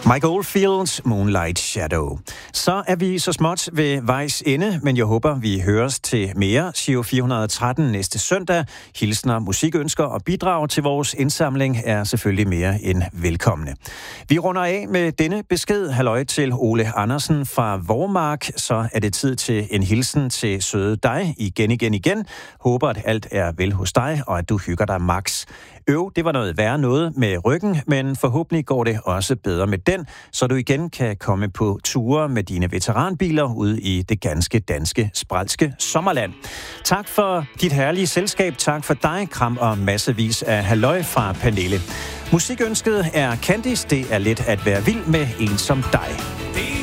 Mike Oldfields Moonlight Shadow. Så er vi så småt ved vejs ende, men jeg håber, vi høres til mere Giro 413 næste søndag. Hilsner, musikønsker og bidrag til vores indsamling er selvfølgelig mere end velkomne. Vi runder af med denne besked. Halløj til Ole Andersen fra Vormark. Så er det tid til en hilsen til søde dig igen. Håber, at alt er vel hos dig, og at du hygger dig max. Det var noget værre noget med ryggen, men forhåbentlig går det også bedre med den, så du igen kan komme på ture med dine veteranbiler ude i det ganske danske, spralske sommerland. Tak for dit herlige selskab, tak for dig, kram og massevis af halløj fra Pernille. Musikønsket er Candice, det er let at være vild med en som dig.